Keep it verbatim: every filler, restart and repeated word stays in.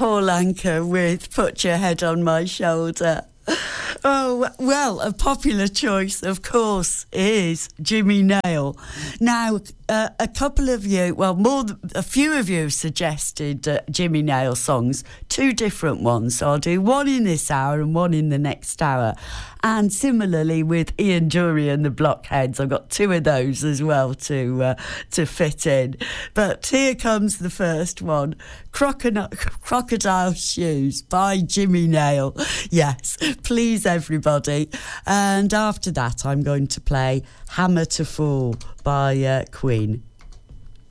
Paul Anka with Put Your Head on My Shoulder. Oh, well, a popular choice, of course, is Jimmy Nail. Now, uh, a couple of you, well, more, th- a few of you have suggested uh, Jimmy Nail songs, two different ones. So I'll do one in this hour and one in the next hour. And similarly with Ian Dury and the Blockheads, I've got two of those as well to uh, to fit in. But here comes the first one, Crocodile, Crocodile Shoes by Jimmy Nail. Yes, please everybody. And after that, I'm going to play Hammer to Fall by uh, Queen.